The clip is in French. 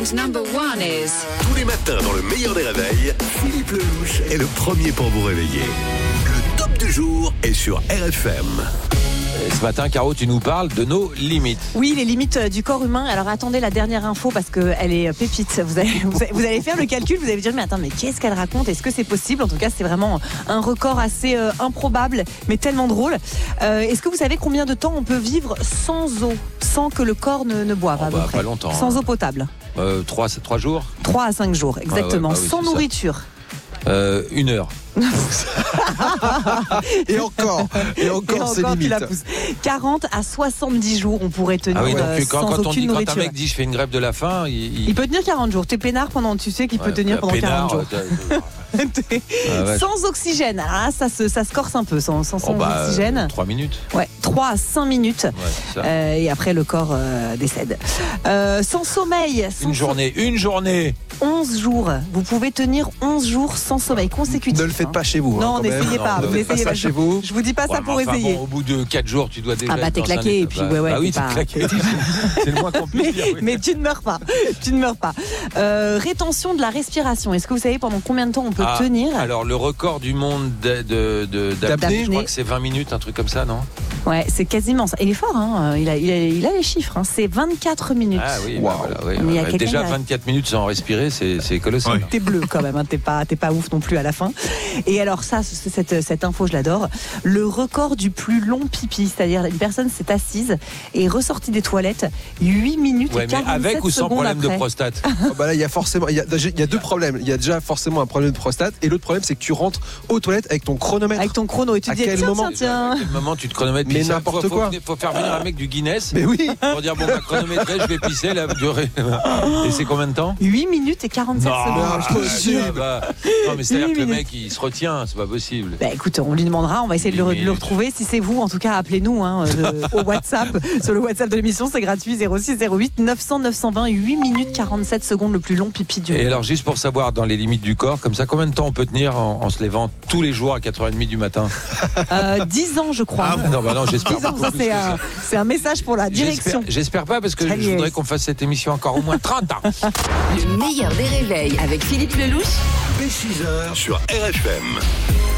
And number 1 is... Tous les matins dans le meilleur des réveils, Philippe Lelouch est le premier pour vous réveiller. Le top du jour est sur RFM. Ce matin, Caro, tu nous parles de nos limites. Oui, les limites du corps humain. Alors attendez la dernière info parce qu'elle est pépite. Vous allez faire le calcul, vous allez vous dire mais attends, mais qu'est-ce qu'elle raconte ? Est-ce que c'est possible ? En tout cas, c'est vraiment un record assez improbable, mais tellement drôle. Est-ce que vous savez combien de temps on peut vivre sans eau, sans que le corps ne boive à peu près ? Pas longtemps. Sans eau potable. 3 jours 3 à 5 jours, exactement. Ah ouais, sans nourriture. 1 heure. Et encore, c'est limite. 40 à 70 jours, on pourrait tenir sans aucune nourriture. Quand un mec dit je fais une grève de la faim, il peut tenir 40 jours. T'es peinard pendant, tu sais qu'il peut tenir pendant 40 jours. Sans oxygène. Alors là, ça se corse un peu. Sans oxygène. 3 minutes. Ouais, 3 à 5 minutes. Ouais, et après, le corps décède. Sans sommeil. Une journée. 11 jours. Vous pouvez tenir 11 jours sans sommeil consécutif. Ne le faites pas chez vous. Non, n'essayez pas. Ne faites pas ça chez vous. Je vous dis pas ça pour essayer. Bon, au bout de 4 jours, tu dois déjà. Ah bah t'es claqué et puis ouais. Ah oui, t'es claqué. C'est le moins compliqué. Mais tu ne meurs pas. Rétention de la respiration. Est-ce que vous savez pendant combien de temps on peut tenir ? Alors le record du monde d'apnée, je crois que c'est 20 minutes, un truc comme ça, non ? Ouais, c'est quasiment ça. Il est fort, hein. Il a les chiffres. Hein. C'est 24 minutes. Ah oui, wow. Voilà, oui. Déjà 24 minutes sans respirer, c'est colossal. Ouais. T'es bleu quand même, hein. T'es pas ouf non plus à la fin. Et alors ça, cette info, je l'adore. Le record du plus long pipi, c'est-à-dire une personne s'est assise et est ressortie des toilettes 8 minutes et 47 secondes après. Avec ou sans problème de prostate. Là, il y a deux problèmes. Il y a déjà forcément un problème de prostate et l'autre problème, c'est que tu rentres aux toilettes avec ton chronomètre. Avec ton chrono et tu à dis quel moment À quel moment tu te chronomètres? Mais n'importe quoi. Faut faire venir un mec du Guinness. Mais oui. Pour dire bon, chronométré, je vais pisser là. Et c'est combien de temps? 8 minutes et 47 secondes. Impossible. Non, mais c'est-à-dire que le mec il se retient, c'est pas possible. Bah écoute, on lui demandera, on va essayer de le retrouver. Si c'est vous, en tout cas, appelez-nous au WhatsApp. Sur le WhatsApp de l'émission, c'est gratuit, 06 08 900 920, 8 minutes 47 secondes, le plus long pipi du monde. Et alors, juste pour savoir, dans les limites du corps, comme ça, combien de temps on peut tenir en se levant tous les jours à 4h30 du matin? 10 ans, je crois. Non, j'espère 10 ans, ça c'est un message pour la direction. J'espère pas, parce que je voudrais qu'on fasse cette émission encore au moins 30 ans. Le meilleur des réveils avec Philippe Lelouch. Dès 6h sur RFM.